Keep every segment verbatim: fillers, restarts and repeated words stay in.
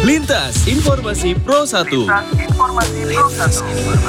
Lintas Informasi Pro satu. Informasi Pro satu.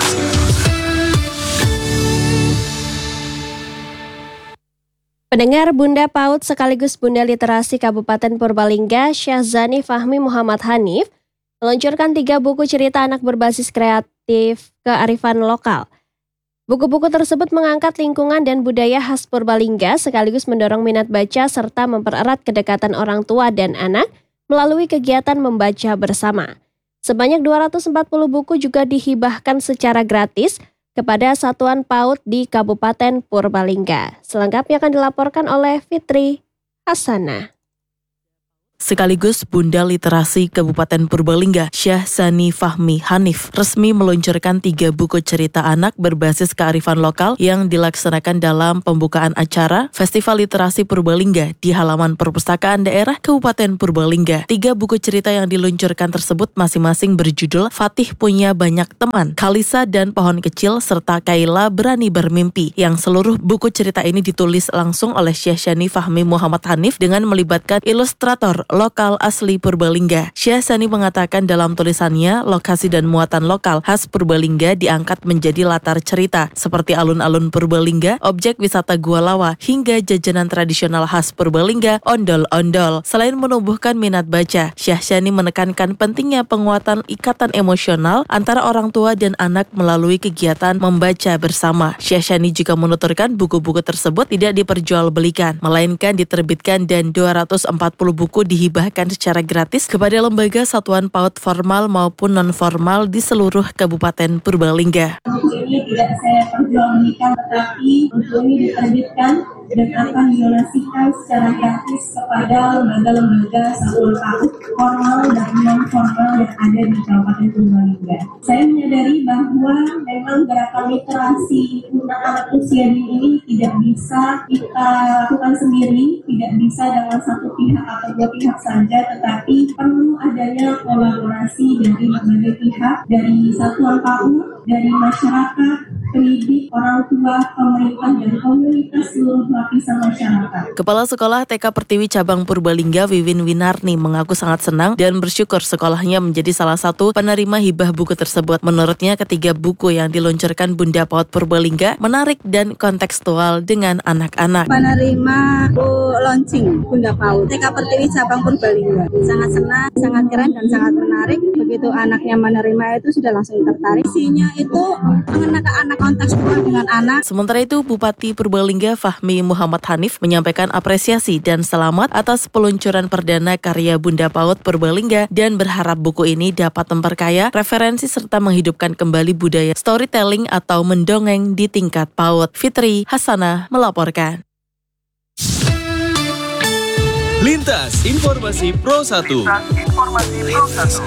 Pendengar, Bunda Paut sekaligus Bunda Literasi Kabupaten Purbalingga, Syahzani Fahmi Muhammad Hanif, meluncurkan tiga buku cerita anak berbasis kreatif kearifan lokal. Buku-buku tersebut mengangkat lingkungan dan budaya khas Purbalingga sekaligus mendorong minat baca serta mempererat kedekatan orang tua dan anak melalui kegiatan membaca bersama. Sebanyak dua ratus empat puluh buku juga dihibahkan secara gratis kepada satuan PAUD di Kabupaten Purbalingga. Selengkapnya akan dilaporkan oleh Fitri Hasanah. Sekaligus Bunda Literasi Kabupaten Purbalingga, Syahzani Fahmi Hanif, resmi meluncurkan tiga buku cerita anak berbasis kearifan lokal yang dilaksanakan dalam pembukaan acara Festival Literasi Purbalingga di halaman Perpustakaan Daerah Kabupaten Purbalingga. Tiga buku cerita yang diluncurkan tersebut masing-masing berjudul Fatih Punya Banyak Teman, Kalisa dan Pohon Kecil, serta Kaila Berani Bermimpi, yang seluruh buku cerita ini ditulis langsung oleh Syahzani Fahmi Muhammad Hanif dengan melibatkan ilustrator lokal asli Purbalingga. Syahzani mengatakan dalam tulisannya, lokasi dan muatan lokal khas Purbalingga diangkat menjadi latar cerita seperti alun-alun Purbalingga, objek wisata Gua Lawa, hingga jajanan tradisional khas Purbalingga, ondol-ondol. Selain menumbuhkan minat baca, Syahzani menekankan pentingnya penguatan ikatan emosional antara orang tua dan anak melalui kegiatan membaca bersama. Syahzani juga menuturkan buku-buku tersebut tidak diperjualbelikan, melainkan diterbitkan dan dua ratus empat puluh buku di dihibahkan secara gratis kepada lembaga satuan PAUD formal maupun non-formal di seluruh Kabupaten Purbalingga. Buku ini tidak saya perjualbelikan, tetapi buku ini diterbitkan dan akan didonasikan secara gratis kepada lembaga-lembaga satuan PAUD formal dan non-formal yang ada di Kabupaten Purbalingga. Saya menyadari bahwa memang gerakan literasi anak-anak usia dini ini tidak bisa kita lakukan sendiri, tidak bisa dengan satu pihak atau dua pihak saja, tetapi perlu adanya kolaborasi dari berbagai pihak, dari satuan PAUD, dari masyarakat, pendidik, orang tua, pemerintah, dan komunitas seluruh lapisan masyarakat. Kepala Sekolah T K Pertiwi Cabang Purbalingga, Wiwin Winarni, mengaku sangat senang dan bersyukur sekolahnya menjadi salah satu penerima hibah buku tersebut. Menurutnya, ketiga buku yang diluncurkan Bunda PAUD Purbalingga menarik dan kontekstual dengan anak-anak. Penerima buku launching Bunda PAUD T K Pertiwi Cabang Purbalingga sangat senang, sangat keren dan sangat menarik. Begitu anaknya menerima itu sudah langsung tertarik. Isinya itu mengenai anak kontekstual dengan anak. Sementara itu, Bupati Purbalingga Fahmi Muhammad Hanif menyampaikan apresiasi dan selamat atas peluncuran perdana karya Bunda PAUD Purbalingga dan berharap buku ini dapat memperkaya referensi serta menghidupkan kembali budaya storytelling atau mendongeng di tingkat PAUD. Fitri Hasanah melaporkan. Lintas Informasi Pro satu. Informasi Pro satu.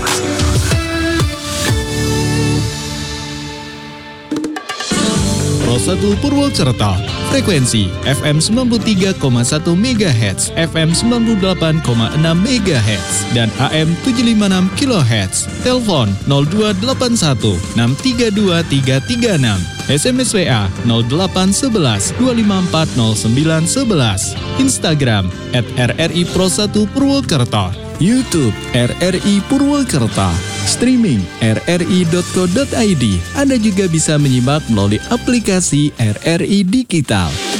Pro satu Purwokerto, frekuensi F M sembilan puluh tiga koma satu megahertz, F M sembilan puluh delapan koma enam megahertz, dan A M tujuh lima enam kilohertz. Telepon nol dua delapan satu enam tiga dua tiga tiga enam. S M S W A nol delapan satu satu dua lima empat nol sembilan satu satu. Instagram at R R I Pro satu Purwokerto. YouTube R R I Purwokerto. Streaming r r i dot co dot i d. Anda juga bisa menyimak melalui aplikasi R R I Digital.